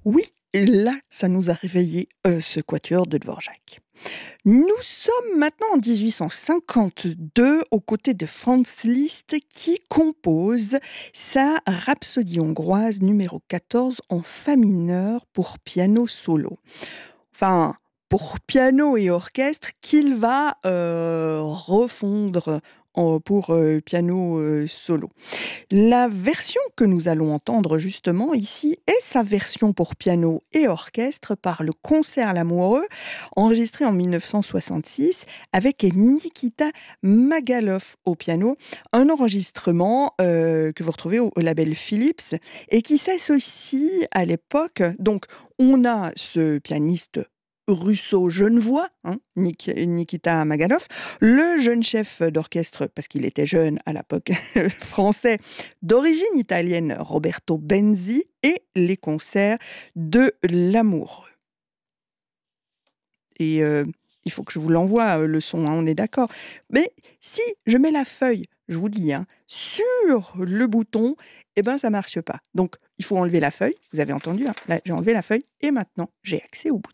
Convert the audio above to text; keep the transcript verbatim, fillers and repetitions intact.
Oui, et là, ça nous a réveillé, heu, ce quatuor de Dvorak. Nous sommes maintenant en dix-huit cent cinquante-deux aux côtés de Franz Liszt qui compose sa Rhapsodie hongroise numéro quatorze en fa mineur pour piano solo. Enfin, pour piano et orchestre qu'il va, heu, refondre en pour, heu, piano, heu, solo. La version que nous allons entendre justement ici est sa version pour piano et orchestre par le Concert Lamoureux, enregistré en mille neuf cent soixante-six avec Nikita Magalov au piano. Un enregistrement, heu, que vous retrouvez au au label Philips et qui s'associe à l'époque donc on a ce pianiste russo-genevois, hein, Nik Nikita Magalov, le jeune chef d'orchestre, parce qu'il était jeune à l'époque, français d'origine italienne, Roberto Benzi, et les concerts de Lamoureux. Et heu, il faut que je vous l'envoie, heu, le son, hein, on est d'accord. Mais si je mets la feuille, je vous dis, hein, sur le bouton, et ben, ça marche pas. Donc il faut enlever la feuille, vous avez entendu, hein? Là, j'ai enlevé la feuille et maintenant j'ai accès au bouton.